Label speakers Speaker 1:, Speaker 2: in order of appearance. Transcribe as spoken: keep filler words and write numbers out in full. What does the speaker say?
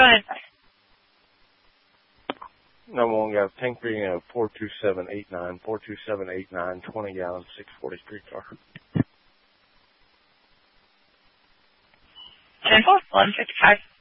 Speaker 1: ahead.
Speaker 2: Number one got a tank reading of four two seven eight nine, four two seven eight nine, twenty gallon, six forty-three car.
Speaker 1: ten four, eleven fifty-five.